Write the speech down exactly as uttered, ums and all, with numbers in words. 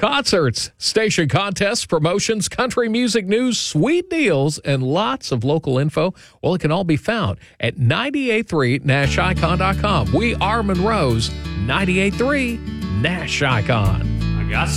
Concerts, station contests, promotions, country music news, sweet deals, and lots of local info. Well, it can all be found at ninety-eight point three Nash Icon dot com. We are Monroe's ninety-eight point three Nash Icon. I got